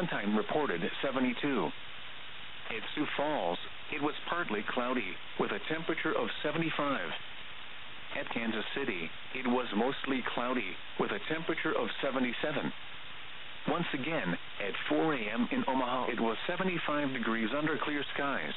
Valentine reported 72. At Sioux Falls, it was partly cloudy, with a temperature of 75. At Kansas City, it was mostly cloudy, with a temperature of 77. Once again, at 4 a.m. in Omaha, it was 75 degrees under clear skies.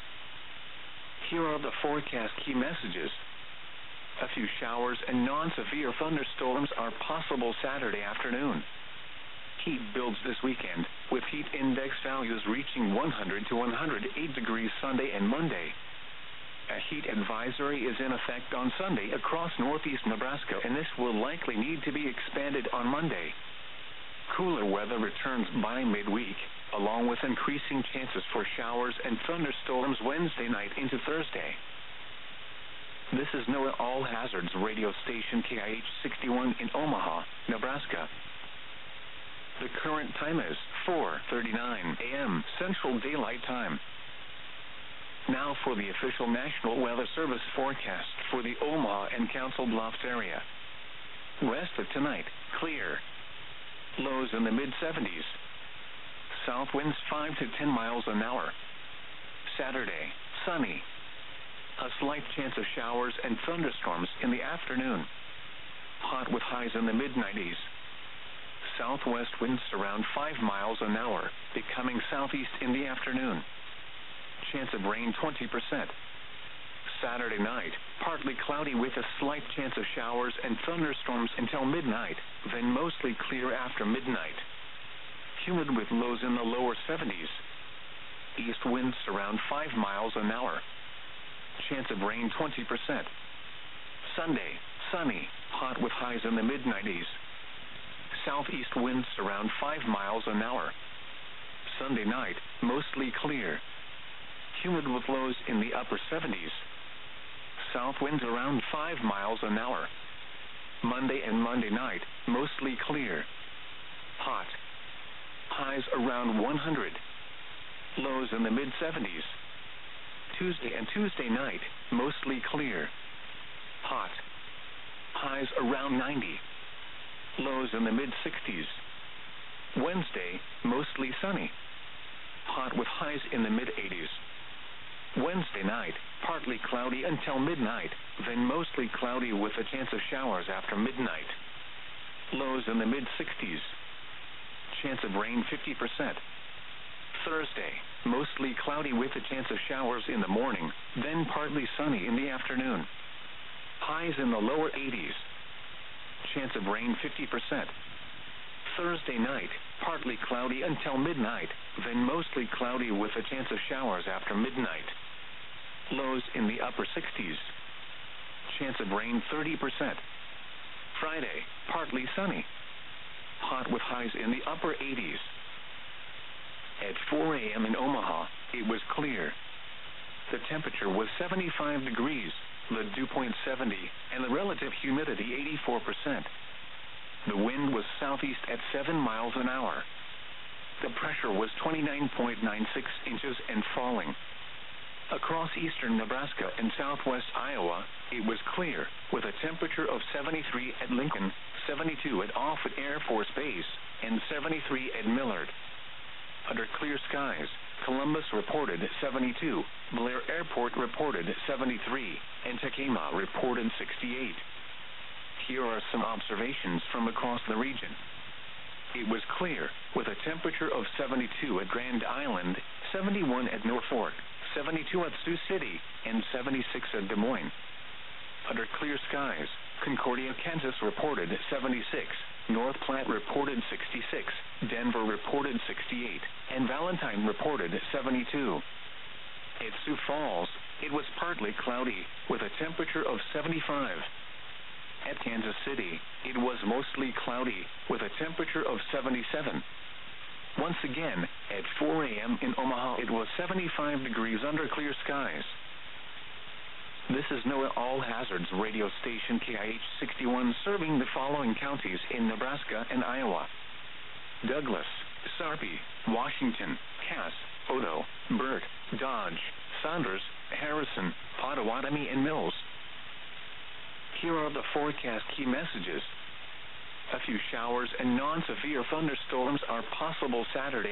Here are the forecast key messages. A few showers and non-severe thunderstorms are possible Saturday afternoon. Heat builds this weekend, with heat index values reaching 100 to 108 degrees Sunday and Monday. A heat advisory is in effect on Sunday across northeast Nebraska, and this will likely need to be expanded on Monday. Cooler weather returns by midweek, along with increasing chances for showers and thunderstorms Wednesday night into Thursday. This is NOAA All Hazards radio station KIH 61 in Omaha, Nebraska. The current time is 4:39 a.m. Central Daylight Time. Now for the official National Weather Service forecast for the Omaha and Council Bluffs area. Rest of tonight, clear. Lows in the mid-70s. South winds 5 to 10 miles an hour. Saturday, sunny. A slight chance of showers and thunderstorms in the afternoon. Hot with highs in the mid-90s. Southwest winds around 5 miles an hour, becoming southeast in the afternoon. Chance of rain 20%. Saturday night, partly cloudy with a slight chance of showers and thunderstorms until midnight, then mostly clear after midnight. Humid with lows in the lower 70s. East winds around 5 miles an hour. Chance of rain 20%. Sunday, sunny, hot with highs in the mid-90s. Southeast winds around 5 miles an hour. Sunday night, mostly clear. Humid with lows in the upper 70s. South winds around 5 miles an hour. Monday and Monday night, mostly clear. Hot. Highs around 100. Lows in the mid-70s. Tuesday and Tuesday night, mostly clear. Hot. Highs around 90. Lows in the mid-60s. Wednesday, mostly sunny. Hot with highs in the mid-80s. Wednesday night, partly cloudy until midnight, then mostly cloudy with a chance of showers after midnight. Lows in the mid-60s. Chance of rain 50%. Thursday, mostly cloudy with a chance of showers in the morning, then partly sunny in the afternoon. Highs in the lower 80s. Chance of rain 50%. Thursday night, partly cloudy until midnight, then mostly cloudy with a chance of showers after midnight. Lows in the upper 60s. Chance of rain 30%. Friday, partly sunny. Hot with highs in the upper 80s. At 4 a.m. in Omaha, it was clear. The temperature was 75 degrees, the dew point 70, and the relative humidity 84%. The wind was southeast at 7 miles an hour. The pressure was 29.96 inches and falling. Across eastern Nebraska and southwest Iowa, it was clear, with a temperature of 73 at Lincoln, 72 at Offutt Air Force Base, and 73 at Millard. Under clear skies, Columbus reported 72, Blair Airport reported 73, and Tekamah reported 68. Here are some observations from across the region. It was clear, with a temperature of 72 at Grand Island, 71 at Norfolk, 72 at Sioux City, and 76 at Des Moines. Under clear skies, Concordia, Kansas reported 76, North Platte reported 66, Denver reported 68, and Valentine reported 72. At Sioux Falls, it was partly cloudy, with a temperature of 75. At Kansas City, it was mostly cloudy, with a temperature of 77. Once again, at 4 a.m. in Omaha, it was 75 degrees under clear skies. This is NOAA All Hazards radio station KIH 61 serving the following counties in Nebraska and Iowa: Douglas, Sarpy, Washington, Cass, Odo, Burt, Dodge, Saunders, Harrison, Pottawatomie, and Mills. Here are the forecast key messages. A few showers and non-severe thunderstorms are possible Saturday